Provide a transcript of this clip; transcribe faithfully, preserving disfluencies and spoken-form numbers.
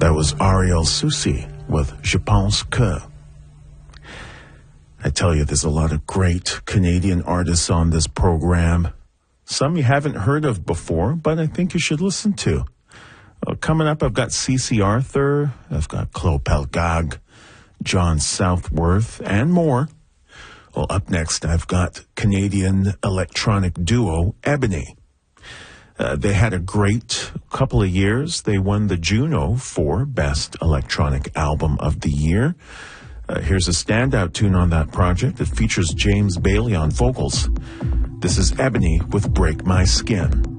That was Ariel Soucy with Je pense que. I tell you, there's a lot of great Canadian artists on this program. Some you haven't heard of before, but I think you should listen to. Uh, coming up, I've got C C Arthur, I've got Claude Pelgag, John Southworth, and more. Well, up next, I've got Canadian electronic duo Ebony. Uh, they had a great couple of years. They won the Juno for Best Electronic Album of the Year. Uh, here's a standout tune on that project. It features James Bailey on vocals. This is Ebony with Break My Skin.